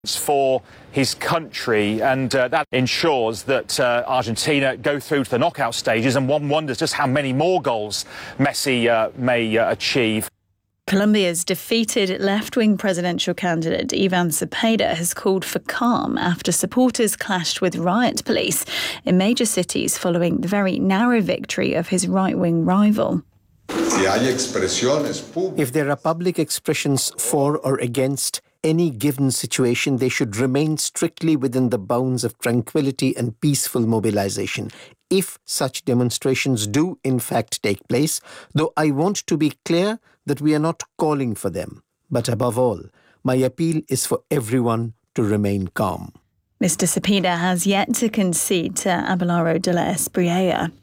for his country, and that ensures that Argentina go through to the knockout stages, and one wonders just how many more goals Messi may achieve. Colombia's defeated left-wing presidential candidate Ivan Cepeda has called for calm after supporters clashed with riot police in major cities following the very narrow victory of his right-wing rival. If there are public expressions for or against any given situation, they should remain strictly within the bounds of tranquility and peaceful mobilization. If such demonstrations do in fact take place, though I want to be clear that we are not calling for them. But above all, my appeal is for everyone to remain calm. Mr. Cepeda has yet to concede to Abelardo de la Espriella.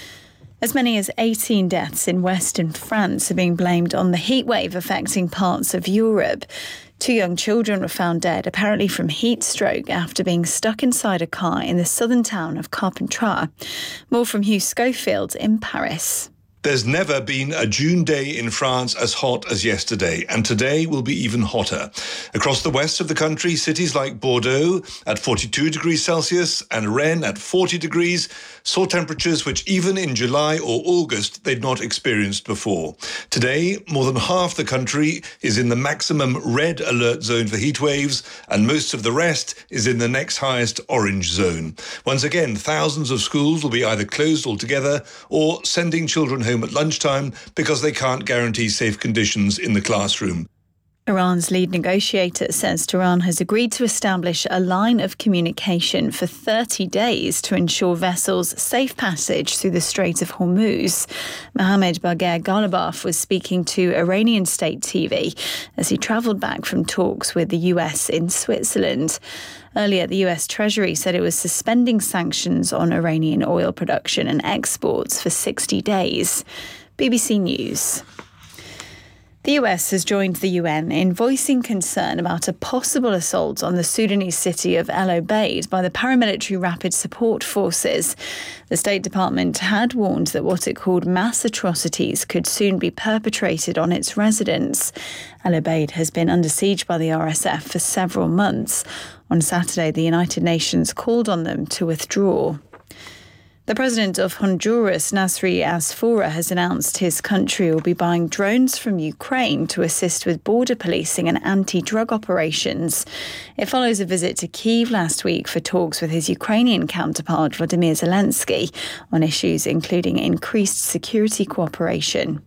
As many as 18 deaths in western France are being blamed on the heatwave affecting parts of Europe. 2 young children were found dead, apparently from heat stroke, after being stuck inside a car in the southern town of Carpentras. More from Hugh Schofield in Paris. There's never been a June day in France as hot as yesterday, and today will be even hotter. Across the west of the country, cities like Bordeaux at 42 degrees Celsius and Rennes at 40 degrees saw temperatures which even in July or August they'd not experienced before. Today, more than half the country is in the maximum red alert zone for heat waves, and most of the rest is in the next highest orange zone. Once again, thousands of schools will be either closed altogether or sending children home at lunchtime because they can't guarantee safe conditions in the classroom. Iran's lead negotiator says Tehran has agreed to establish a line of communication for 30 days to ensure vessels' safe passage through the Strait of Hormuz. Mohammad Bagher Ghalibaf was speaking to Iranian state TV as he travelled back from talks with the US in Switzerland. Earlier, the US Treasury said it was suspending sanctions on Iranian oil production and exports for 60 days. BBC News. The US has joined the UN in voicing concern about a possible assault on the Sudanese city of El Obeid by the paramilitary Rapid Support Forces. The State Department had warned that what it called mass atrocities could soon be perpetrated on its residents. El Obeid has been under siege by the RSF for several months. On Saturday, the United Nations called on them to withdraw. The president of Honduras, Nasri Asfoura, has announced his country will be buying drones from Ukraine to assist with border policing and anti-drug operations. It follows a visit to Kyiv last week for talks with his Ukrainian counterpart, Volodymyr Zelensky, on issues including increased security cooperation.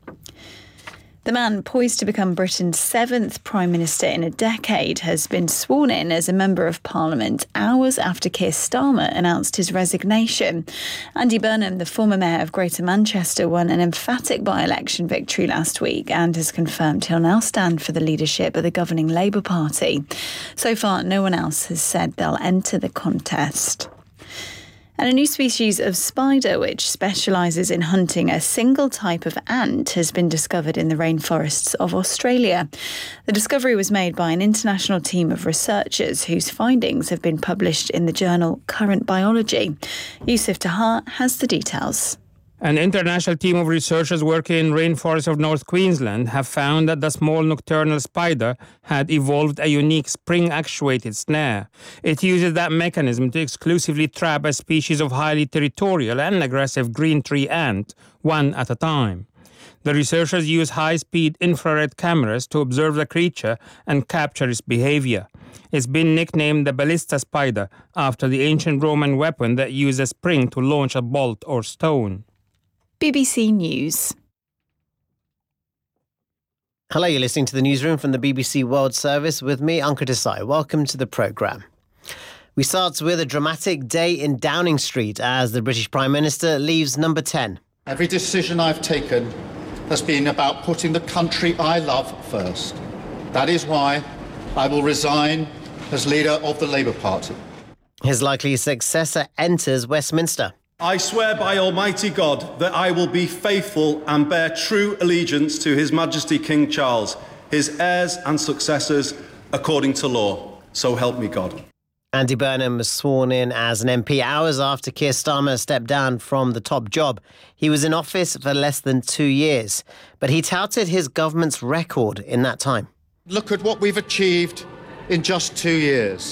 The man poised to become Britain's 7th Prime Minister in a decade has been sworn in as a Member of Parliament hours after Keir Starmer announced his resignation. Andy Burnham, the former Mayor of Greater Manchester, won an emphatic by-election victory last week and has confirmed he'll now stand for the leadership of the governing Labour Party. So far, no one else has said they'll enter the contest. And a new species of spider, which specialises in hunting a single type of ant, has been discovered in the rainforests of Australia. The discovery was made by an international team of researchers whose findings have been published in the journal Current Biology. Yusuf Tahar has the details. An international team of researchers working in rainforests of North Queensland have found that the small nocturnal spider had evolved a unique spring-actuated snare. It uses that mechanism to exclusively trap a species of highly territorial and aggressive green tree ant, one at a time. The researchers use high-speed infrared cameras to observe the creature and capture its behavior. It's been nicknamed the ballista spider after the ancient Roman weapon that used a spring to launch a bolt or stone. BBC News. Hello, you're listening to the newsroom from the BBC World Service with me, Ankur Desai. Welcome to the programme. We start with a dramatic day in Downing Street as the British Prime Minister leaves number 10. Every decision I've taken has been about putting the country I love first. That is why I will resign as leader of the Labour Party. His likely successor enters Westminster. I swear by Almighty God that I will be faithful and bear true allegiance to His Majesty King Charles, his heirs and successors, according to law. So help me God. Andy Burnham was sworn in as an MP hours after Keir Starmer stepped down from the top job. He was in office for less than 2 years, but he touted his government's record in that time. Look at what we've achieved in just 2 years.